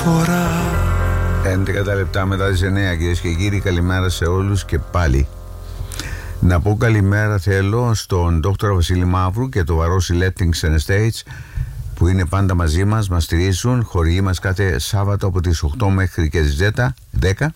φορά. 11 λεπτά μετά τις 9, κυρίες και κύριοι, καλημέρα σε όλους και πάλι. Να πω καλημέρα θέλω στον Δόκτωρα Βασίλη Μαύρου και το Βαρόσι Lettings and Estates, που είναι πάντα μαζί μας, μας στηρίζουν, χορηγοί μας κάθε Σάββατο από τις 8 μέχρι και τις 10.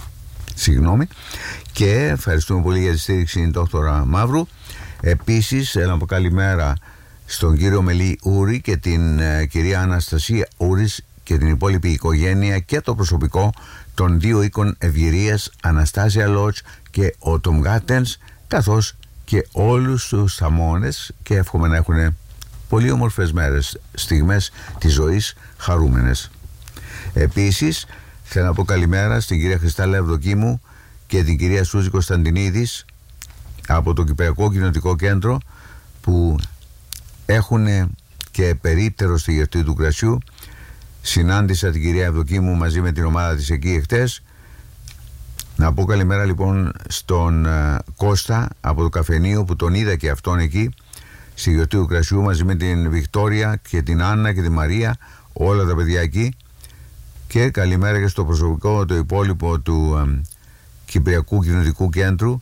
Και ευχαριστούμε πολύ για τη στήριξη, Δόκτωρα Μαύρου. Επίσης, να πω καλημέρα στον κύριο Μελή Ούρη και την κυρία Αναστασία Ούρης και την υπόλοιπη οικογένεια και το προσωπικό των δύο οίκων Ευγυρίας, Αναστάσια Λότζ και ο Τομ Γάτενς, καθώς και όλους τους θαμώνες, και εύχομαι να έχουν πολύ όμορφες μέρες, στιγμές της ζωής χαρούμενες. Επίσης θέλω να πω καλημέρα στην κυρία Χριστάλα Ευδοκίμου και την κυρία Σούζη Κωνσταντινίδης από το Κυπριακό Κοινοτικό Κέντρο, που έχουν και περίπτερο στη γευτή του κρασιού. Συνάντησα την κυρία Ευδοκίμου μαζί με την ομάδα της εκεί εχθές. Να πω καλημέρα λοιπόν στον Κώστα από το καφενείο, που τον είδα και αυτόν εκεί στη γιορτή του κρασιού μαζί με την Βικτόρια και την Άννα και τη Μαρία, όλα τα παιδιά εκεί. Και καλημέρα και στο προσωπικό το υπόλοιπο του Κυπριακού Κοινοτικού Κέντρου,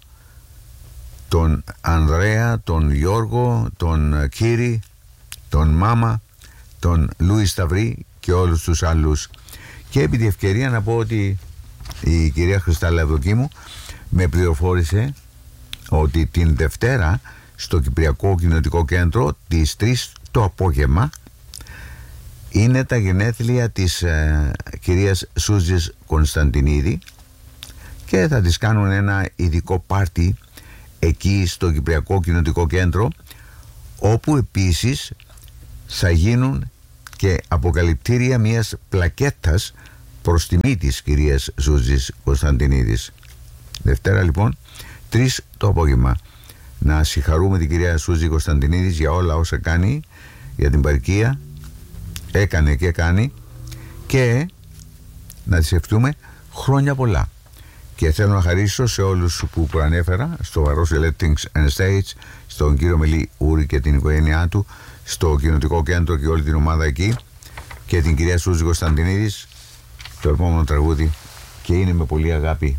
τον Ανδρέα, τον Γιώργο, τον Κύρι, τον Μάμα, τον Λούι Σταυρή και όλους τους άλλους. Και επί τη ευκαιρία να πω ότι η κυρία Χριστάλα Ευδοκίμου με πληροφόρησε ότι την Δευτέρα στο Κυπριακό Κοινοτικό Κέντρο τις 3 το απόγευμα είναι τα γενέθλια της κυρίας Σούζης Κωνσταντινίδη και θα της κάνουν ένα ειδικό πάρτι εκεί στο Κυπριακό Κοινοτικό Κέντρο, όπου επίσης θα γίνουν και αποκαλυπτήρια μιας πλακέτας προς τιμή της κυρίας Σούζης Κωνσταντινίδης. Δευτέρα λοιπόν 3 το απόγευμα. Να συγχαρούμε την κυρία Σούζη Κωνσταντινίδης για όλα όσα κάνει για την παροικία, έκανε και κάνει, και να της ευχηθούμε χρόνια πολλά. Και θέλω να χαρίσω σε όλους που προανέφερα, στο Βαρόσι Lettings and Estates, στον κύριο Μελή Ούρη και την οικογένειά του, στο Κοινοτικό Κέντρο και όλη την ομάδα εκεί, και την κυρία Σούζη Κωνσταντινίδης, το επόμενο τραγούδι «Και είναι με πολύ αγάπη».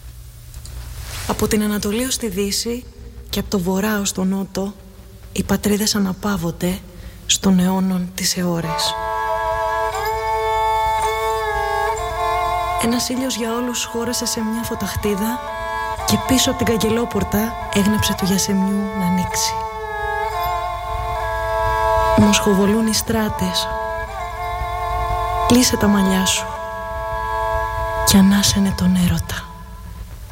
Από την Ανατολή ως τη Δύση και από το Βορρά ως το Νότο, οι πατρίδες αναπαύονται στον αιώνων τις αιώρες. Ένας ήλιος για όλους χώρεσε σε μια φωταχτίδα και πίσω από την καγκελόπορτα έγνεψε του Γιασεμιού να ανοίξει. Μοσχοβολούν οι στράτες. Κλείσε τα μαλλιά σου και ανάσαινε τον έρωτα.